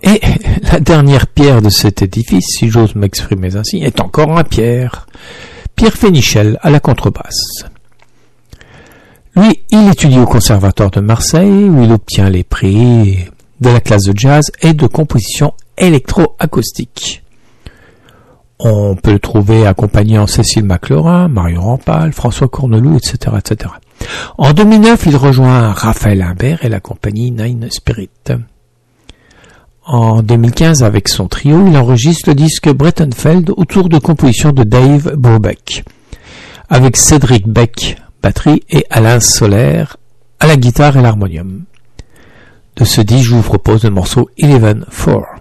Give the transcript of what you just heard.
Et la dernière pierre de cet édifice, si j'ose m'exprimer ainsi, est encore un Pierre Fénichel à la contrebasse. Lui, il étudie au Conservatoire de Marseille, où il obtient les prix de la classe de jazz et de composition électro-acoustique. On peut le trouver accompagnant Cécile McLaurin, Mario Rampal, François Corneloup, etc., etc. En 2009, il rejoint Raphaël Imbert et la compagnie Nine Spirit. En 2015, avec son trio, il enregistre le disque Brettenfeld autour de compositions de Dave Brubeck, avec Cédric Beck, batterie, et Alain Soler à la guitare et l'harmonium. De ce disque, je vous propose le morceau 11-4.